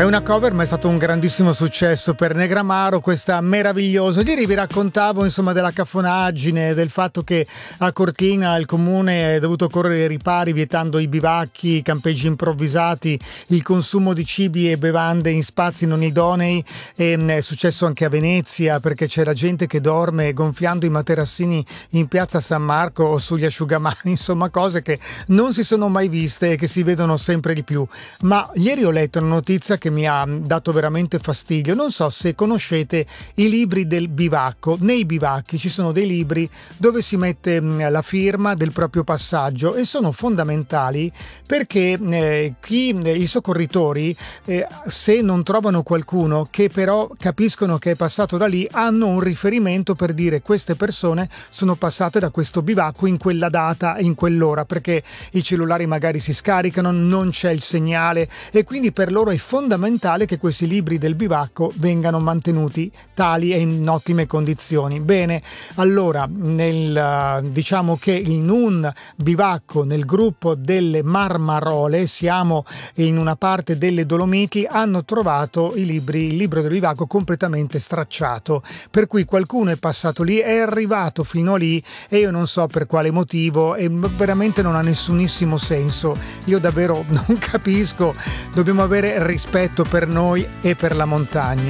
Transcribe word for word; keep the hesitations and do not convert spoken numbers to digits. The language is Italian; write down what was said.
È una cover, ma è stato un grandissimo successo per Negramaro, questa meravigliosa. Ieri vi raccontavo insomma della cafonaggine, del fatto che a Cortina il comune è dovuto correre ai ripari vietando i bivacchi, i campeggi improvvisati, il consumo di cibi e bevande in spazi non idonei. E è successo anche a Venezia, perché c'era gente che dorme gonfiando i materassini in piazza San Marco o sugli asciugamani, insomma cose che non si sono mai viste e che si vedono sempre di più. Ma ieri ho letto una notizia che mi ha dato veramente fastidio. Non so se conoscete i libri del bivacco. Nei bivacchi ci sono dei libri dove si mette la firma del proprio passaggio e sono fondamentali perché eh, chi, i soccorritori eh, se non trovano qualcuno che però capiscono che è passato da lì, hanno un riferimento per dire queste persone sono passate da questo bivacco in quella data, in quell'ora, perché i cellulari magari si scaricano, non c'è il segnale e quindi per loro è fondamentale che questi libri del bivacco vengano mantenuti tali e in ottime condizioni. Bene, allora nel, diciamo che in un bivacco nel gruppo delle Marmarole, siamo in una parte delle Dolomiti, hanno trovato i libri, il libro del bivacco completamente stracciato, per cui qualcuno è passato lì, è arrivato fino lì e io non so per quale motivo e veramente non ha nessunissimo senso. Io davvero non capisco, dobbiamo avere rispetto per noi e per la montagna.